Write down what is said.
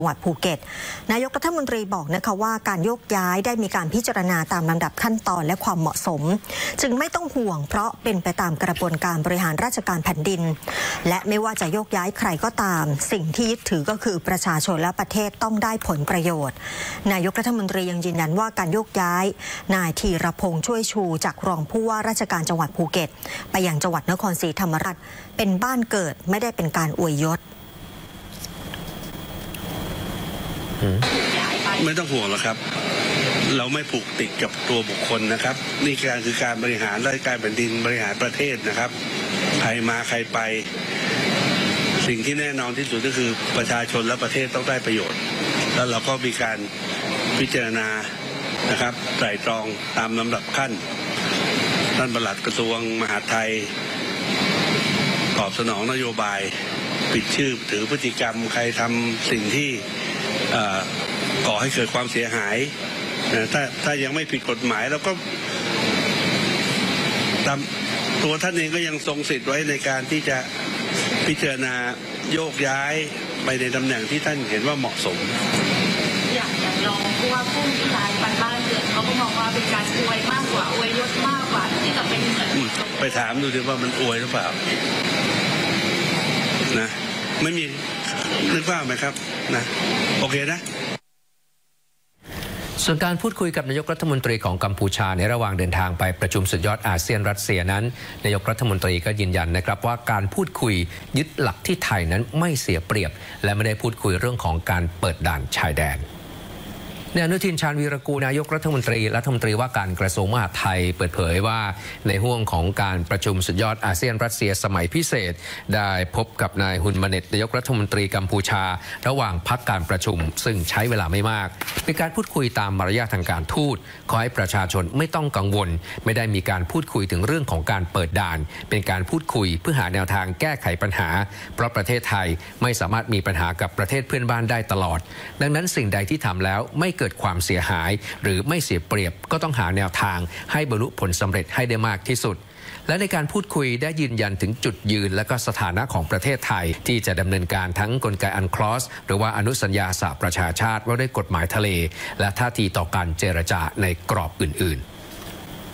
จังหวัดภูเก็ตนายกรัฐมนตรีบอกนะคะว่าการโยกย้ายได้มีการพิจารณาตามลำดับขั้นตอนและความเหมาะสมจึงไม่ต้องห่วงเพราะเป็นไปตามกระบวนการบริหารราชการแผ่นดินและไม่ว่าจะโยกย้ายใครก็ตามสิ่งที่ยึดถือก็คือประชาชนและประเทศต้องได้ผลประโยชน์นายกรัฐมนตรียังยืนยันว่าการโยกย้ายนายธีรพงษ์ช่วยชูจากรองผู้ว่าราชการจังหวัดภูเก็ตไปยังจังหวัดนครศรีธรรมราชเป็นบ้านเกิดไม่ได้เป็นการอวยยศไม่ต้องห่วงหรอกครับเราไม่ผูกติดกับตัวบุคคลนะครับนี่คือการบริหารราชการแผ่นดินบริหารประเทศนะครับใครมาใครไปสิ่งที่แน่นอนที่สุดก็คือประชาชนและประเทศต้องได้ประโยชน์แล้วเราก็มีการพิจารณานะครับไตร่ตรองตามลำดับขั้นท่านปลัดกระทรวงมหาดไทยตอบสนองนโยบายปิดชื่อถือพฤติกรรมใครทำสิ่งที่ก่อให้เกิดความเสียหายถ้ายังไม่ผิดกฎหมายแล้วก็ตามตัวท่านเองก็ยังทรงสิทธิ์ไว้ในการที่จะพิจารณาโยกย้ายไปในตำแหน่งที่ท่านเห็นว่าเหมาะสมอย่างรองผู้ว่าผู้มีรายบ้านเกิดเขาก็มองว่าเป็นการอวยมากกว่าอวยยศมากกว่าที่จะเป็นไปถามดูดิว่ามันอวยหรือเปล่านะไม่มีนึกว่าไหมครับนะโอเคนะส่วนการพูดคุยกับนายกรัฐมนตรีของกัมพูชาในระหว่างเดินทางไปประชุมสุดยอดอาเซียนรัสเซียนั้นนายกรัฐมนตรีก็ยืนยันนะครับว่าการพูดคุยยึดหลักที่ไทยนั้นไม่เสียเปรียบและไม่ได้พูดคุยเรื่องของการเปิดด่านชายแดนนายอนุทินชาญวีรกูลนายกรัฐมนตรีว่าการกระทรวงมหาดไทยเปิดเผยว่าในห่วงของการประชุมสุดยอดอาเซียนรัสเซียสมัยพิเศษได้พบกับนายฮุนมาเน็ตนายกรัฐมนตรีกัมพูชาระหว่างพักการประชุมซึ่งใช้เวลาไม่มากเป็นการพูดคุยตามมารยาททางการทูตขอให้ประชาชนไม่ต้องกังวลไม่ได้มีการพูดคุยถึงเรื่องของการเปิดด่านเป็นการพูดคุยเพื่อหาแนวทางแก้ไขปัญหาเพราะประเทศไทยไม่สามารถมีปัญหากับประเทศเพื่อนบ้านได้ตลอดดังนั้นสิ่งใดที่ทำแล้วไม่เกิดความเสียหายหรือไม่เสียเปรียบก็ต้องหาแนวทางให้บรรลุผลสำเร็จให้ได้มากที่สุดและในการพูดคุยได้ยืนยันถึงจุดยืนและก็สถานะของประเทศไทยที่จะดำเนินการทั้งกลไกอันคลอสหรือว่าอนุสัญญาสหประชาชาติว่าด้วยกฎหมายทะเลและท่าทีต่อการเจรจาในกรอบอื่นๆ